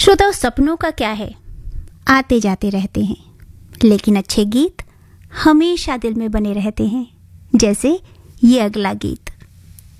श्रोताओं, सपनों का क्या है, आते जाते रहते हैं, लेकिन अच्छे गीत हमेशा दिल में बने रहते हैं, जैसे ये अगला गीत।